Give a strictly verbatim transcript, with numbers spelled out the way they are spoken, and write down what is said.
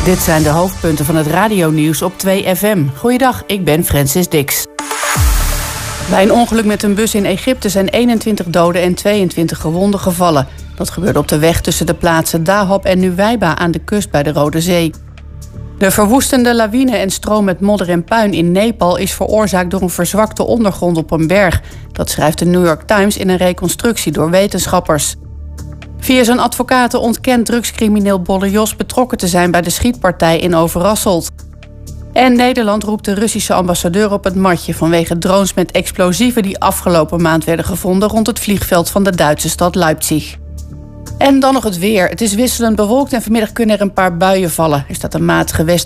Dit zijn de hoofdpunten van het radionieuws op twee F M. Goeiedag, ik ben Francis Dix. Bij een ongeluk met een bus in Egypte zijn eenentwintig doden en tweeëntwintig gewonden gevallen. Dat gebeurde op de weg tussen de plaatsen Dahab en Nuweiba aan de kust bij de Rode Zee. De verwoestende lawine en stroom met modder en puin in Nepal is veroorzaakt door een verzwakte ondergrond op een berg. Dat schrijft de New York Times in een reconstructie door wetenschappers. Via zijn advocaten ontkent drugscrimineel Bolle Jos betrokken te zijn bij de schietpartij in Overasselt. En Nederland roept de Russische ambassadeur op het matje vanwege drones met explosieven die afgelopen maand werden gevonden rond het vliegveld van de Duitse stad Leipzig. En dan nog het weer. Het is wisselend bewolkt en vanmiddag kunnen er een paar buien vallen. Er staat een matige west